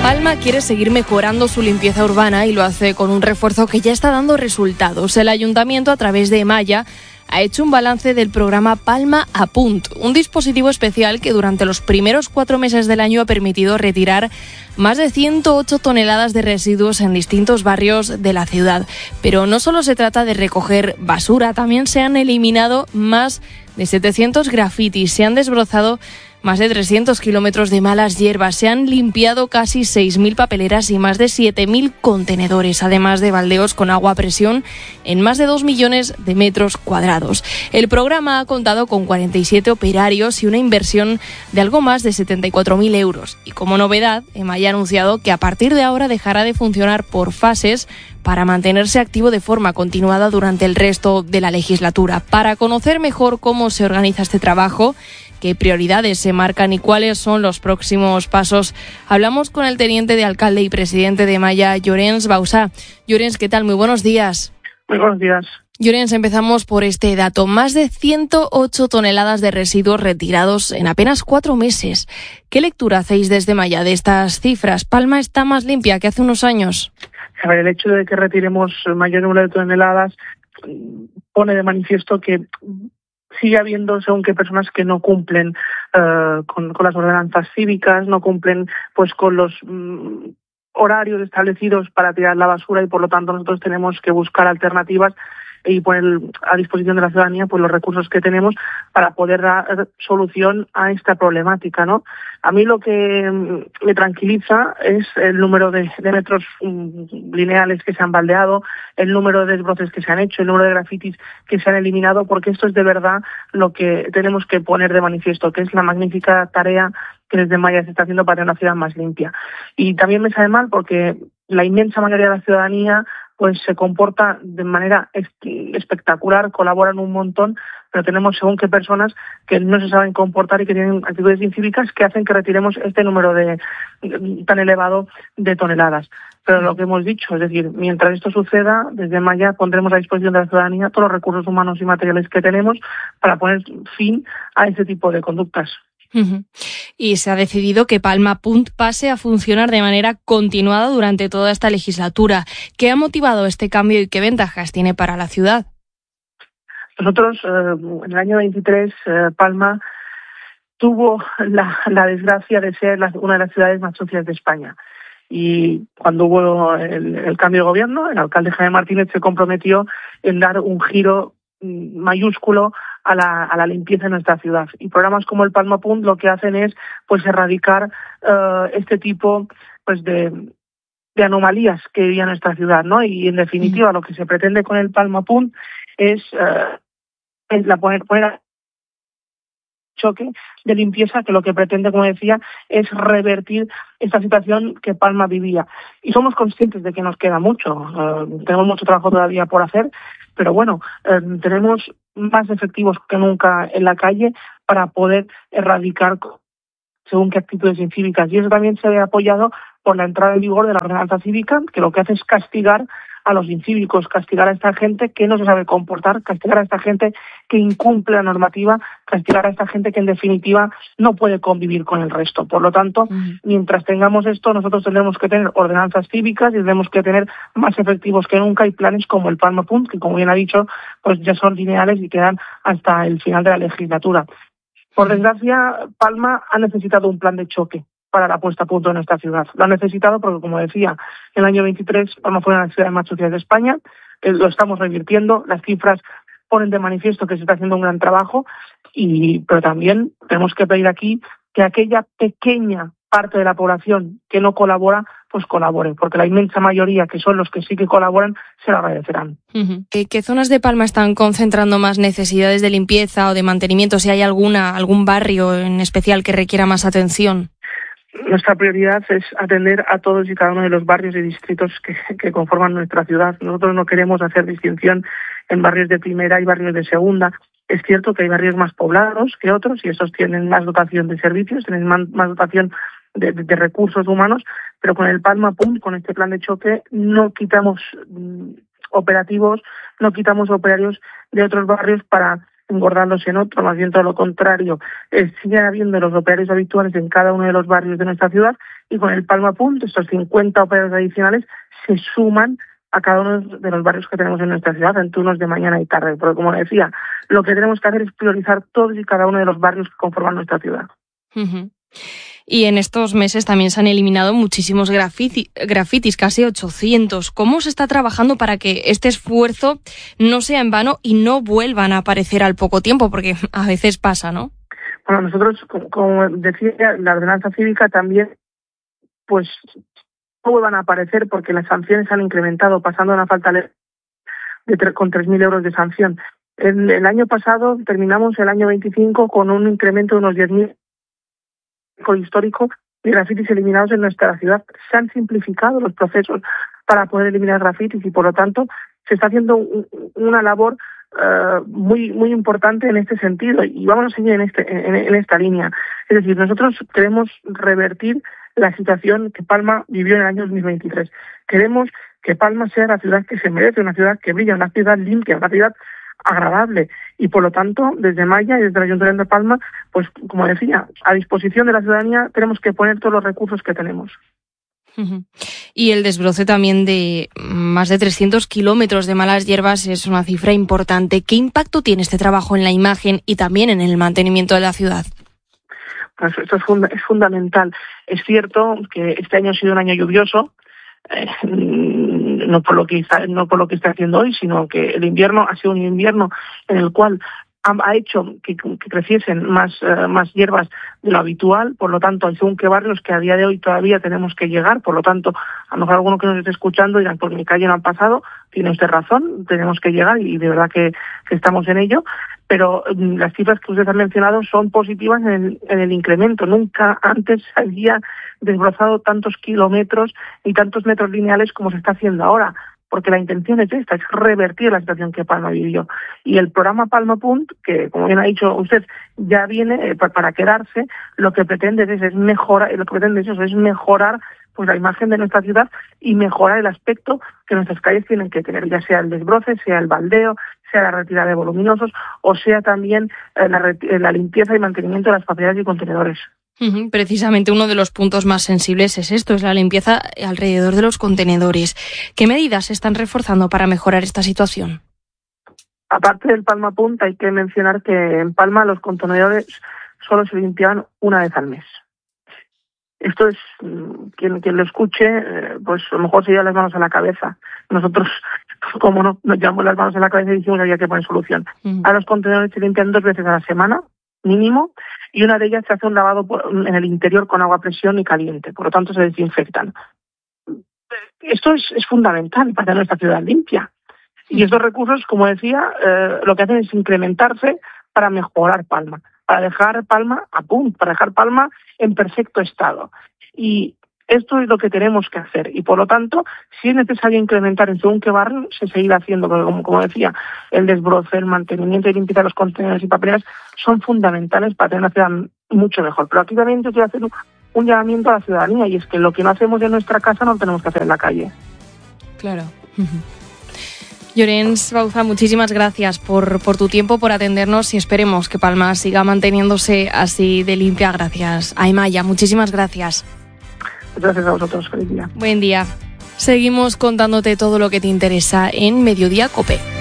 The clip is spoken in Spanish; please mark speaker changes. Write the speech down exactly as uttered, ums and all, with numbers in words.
Speaker 1: Palma quiere seguir mejorando su limpieza urbana y lo hace con un refuerzo que ya está dando resultados. El Ayuntamiento, a través de Malla, ha hecho un balance del programa Palma Apunt, un dispositivo especial que durante los primeros cuatro meses del año ha permitido retirar más de ciento ocho toneladas de residuos en distintos barrios de la ciudad. Pero no solo se trata de recoger basura, también se han eliminado más de setecientos grafitis, se han desbrozado más de trescientos kilómetros de malas hierbas, se han limpiado casi seis mil papeleras y más de siete mil contenedores, además de baldeos con agua a presión en más de dos millones de metros cuadrados. El programa ha contado con cuarenta y siete operarios y una inversión de algo más de setenta y cuatro mil euros. Y como novedad, Malla ha anunciado que a partir de ahora dejará de funcionar por fases para mantenerse activo de forma continuada durante el resto de la legislatura. Para conocer mejor cómo se organiza este trabajo, qué prioridades se marcan y cuáles son los próximos pasos, hablamos con el teniente de alcalde y presidente de Malla, Llorenç Bausà. Llorenç, ¿qué tal? Muy buenos días.
Speaker 2: Muy buenos días.
Speaker 1: Llorenç, empezamos por este dato. Más de ciento ocho toneladas de residuos retirados en apenas cuatro meses. ¿Qué lectura hacéis desde Malla de estas cifras? ¿Palma está más limpia que hace unos años?
Speaker 2: A ver, el hecho de que retiremos mayor número de toneladas pone de manifiesto que sigue habiendo según qué personas que no cumplen uh, con, con las ordenanzas cívicas, no cumplen pues con los um, horarios establecidos para tirar la basura y por lo tanto nosotros tenemos que buscar alternativas y poner a disposición de la ciudadanía pues los recursos que tenemos para poder dar solución a esta problemática, ¿no? A mí lo que me tranquiliza es el número de, de metros um, lineales que se han baldeado, el número de desbroces que se han hecho, el número de grafitis que se han eliminado, porque esto es de verdad lo que tenemos que poner de manifiesto, que es la magnífica tarea que desde Malla se está haciendo para tener una ciudad más limpia. Y también me sabe mal porque la inmensa mayoría de la ciudadanía pues se comporta de manera espectacular, colaboran un montón, pero tenemos según qué personas que no se saben comportar y que tienen actitudes incívicas que hacen que retiremos este número de tan elevado de toneladas. Pero lo que hemos dicho, es decir, mientras esto suceda, desde Malla pondremos a disposición de la ciudadanía todos los recursos humanos y materiales que tenemos para poner fin a ese tipo de conductas.
Speaker 1: Uh-huh. Y se ha decidido que Palma Apunt pase a funcionar de manera continuada durante toda esta legislatura. ¿Qué ha motivado este cambio y qué ventajas tiene para la ciudad?
Speaker 2: Nosotros, eh, en el año veintitrés, eh, Palma tuvo la, la desgracia de ser la, una de las ciudades más sucias de España. Y cuando hubo el, el cambio de gobierno, el alcalde Jaime Martínez se comprometió en dar un giro mayúsculo a la, a la limpieza de nuestra ciudad. Y programas como el Palma Apunt lo que hacen es pues erradicar uh, este tipo pues de, de anomalías que vivía nuestra ciudad, ¿no? Y en definitiva mm. lo que se pretende con el Palma Apunt es, uh, es la poner, poner choque de limpieza que lo que pretende, como decía, es revertir esta situación que Palma vivía. Y somos conscientes de que nos queda mucho, uh, tenemos mucho trabajo todavía por hacer, pero bueno, eh, tenemos más efectivos que nunca en la calle para poder erradicar según qué actitudes incívicas. Y eso también se ve apoyado por la entrada en vigor de la ordenanza cívica, que lo que hace es castigar a los incívicos, castigar a esta gente que no se sabe comportar, castigar a esta gente que incumple la normativa, castigar a esta gente que en definitiva no puede convivir con el resto. Por lo tanto, uh-huh. mientras tengamos esto, nosotros tendremos que tener ordenanzas cívicas y tendremos que tener más efectivos que nunca y planes como el Palma Apunt, que como bien ha dicho, pues ya son lineales y quedan hasta el final de la legislatura. Por desgracia, Palma ha necesitado un plan de choque para la puesta a punto de nuestra ciudad. Lo ha necesitado porque, como decía, en el año veintitrés Palma fue una de las ciudades más sucias de España, eh, lo estamos revirtiendo, las cifras ponen de manifiesto que se está haciendo un gran trabajo, y pero también tenemos que pedir aquí que aquella pequeña parte de la población que no colabora, pues colabore, porque la inmensa mayoría, que son los que sí que colaboran, se lo agradecerán.
Speaker 1: Uh-huh. ¿Qué, ¿Qué zonas de Palma están concentrando más necesidades de limpieza o de mantenimiento? Si hay alguna, algún barrio en especial que requiera más atención.
Speaker 2: Nuestra prioridad es atender a todos y cada uno de los barrios y distritos que, que conforman nuestra ciudad. Nosotros no queremos hacer distinción en barrios de primera y barrios de segunda. Es cierto que hay barrios más poblados que otros y esos tienen más dotación de servicios, tienen más, más dotación de, de, de recursos humanos, pero con el Palma Apunt, con este plan de choque, no quitamos mm, operativos, no quitamos operarios de otros barrios para engordándose en otro, más bien todo lo contrario. Eh, siguen habiendo los operarios habituales en cada uno de los barrios de nuestra ciudad, y con el Palma Punt, estos cincuenta operarios adicionales se suman a cada uno de los barrios que tenemos en nuestra ciudad en turnos de mañana y tarde. Porque, como decía, lo que tenemos que hacer es priorizar todos y cada uno de los barrios que conforman nuestra ciudad.
Speaker 1: Uh-huh. Y en estos meses también se han eliminado muchísimos grafiti, grafitis, casi ochocientos. ¿Cómo se está trabajando para que este esfuerzo no sea en vano y no vuelvan a aparecer al poco tiempo? Porque a veces pasa, ¿no?
Speaker 2: Bueno, nosotros, como, como decía, la ordenanza cívica también, pues, no vuelvan a aparecer porque las sanciones han incrementado, pasando a una falta de tre- con tres mil euros de sanción. El, el año pasado terminamos el año veinticinco con un incremento de unos diez mil histórico de grafitis eliminados en nuestra ciudad. Se han simplificado los procesos para poder eliminar grafitis y, por lo tanto, se está haciendo un, una labor uh, muy muy importante en este sentido, y vamos a seguir en, este, en, en esta línea. Es decir, nosotros queremos revertir la situación que Palma vivió en el año dos mil veintitrés. Queremos que Palma sea la ciudad que se merece, una ciudad que brilla, una ciudad limpia, una ciudad agradable, y por lo tanto desde Malla y desde el Ayuntamiento de Palma, pues como decía, a disposición de la ciudadanía tenemos que poner todos los recursos que tenemos.
Speaker 1: Uh-huh. Y el desbroce también de más de trescientos kilómetros de malas hierbas es una cifra importante. ¿Qué impacto tiene este trabajo en la imagen y también en el mantenimiento de la ciudad?
Speaker 2: Pues esto es, funda- es fundamental. Es cierto que este año ha sido un año lluvioso, eh, no por lo que está, no por lo que está haciendo hoy, sino que el invierno ha sido un invierno en el cual ha, ha hecho que, que creciesen más, uh, más hierbas de lo habitual. Por lo tanto, hay según qué barrios que a día de hoy todavía tenemos que llegar. Por lo tanto, a lo mejor alguno que nos esté escuchando dirán, por mi calle no han pasado. Tiene usted razón, tenemos que llegar y de verdad que, que estamos en ello. Pero um, las cifras que usted ha mencionado son positivas en el, en el incremento. Nunca antes se había desbrozado tantos kilómetros y tantos metros lineales como se está haciendo ahora, porque la intención es esta, es revertir la situación que Palma vivió. Y el programa Palma Punt, que como bien ha dicho usted, ya viene eh, para quedarse, lo que pretende es, es mejorar, lo que pretende es, eso, es mejorar pues la imagen de nuestra ciudad y mejorar el aspecto que nuestras calles tienen que tener, ya sea el desbroce, sea el baldeo, sea la retirada de voluminosos, o sea también eh, la, la limpieza y mantenimiento de las papeleras y contenedores.
Speaker 1: Uh-huh. Precisamente uno de los puntos más sensibles es esto, es la limpieza alrededor de los contenedores. ¿Qué medidas se están reforzando para mejorar esta situación?
Speaker 2: Aparte del Palma Punt, hay que mencionar que en Palma los contenedores solo se limpiaban una vez al mes. Esto es, quien, quien lo escuche, eh, pues a lo mejor se lleva las manos a la cabeza. Nosotros, como no, nos llevamos las manos a la cabeza y decimos que había que poner solución. Uh-huh. A los contenedores se limpian dos veces a la semana, mínimo, y una de ellas se hace un lavado por, en el interior con agua a presión y caliente, por lo tanto se desinfectan. Esto es, es fundamental para nuestra ciudad limpia. Y estos recursos, como decía, eh, lo que hacen es incrementarse para mejorar Palma, para dejar Palma a punto, para dejar Palma en perfecto estado. Y esto es lo que tenemos que hacer. Y por lo tanto, si es necesario incrementar en según qué barrio, se seguirá haciendo. Porque como, como decía, el desbroce, el mantenimiento y limpieza de los contenedores y papeleras son fundamentales para tener una ciudad mucho mejor. Pero aquí también yo quiero hacer un, un llamamiento a la ciudadanía, y es que lo que no hacemos en nuestra casa no lo tenemos que hacer en la calle.
Speaker 1: Claro. Llorens Bauza, muchísimas gracias por, por tu tiempo, por atendernos, y esperemos que Palma siga manteniéndose así de limpia. Gracias a Malla, muchísimas gracias.
Speaker 2: Gracias a vosotros, feliz día.
Speaker 1: Buen día. Seguimos contándote todo lo que te interesa en Mediodía COPE.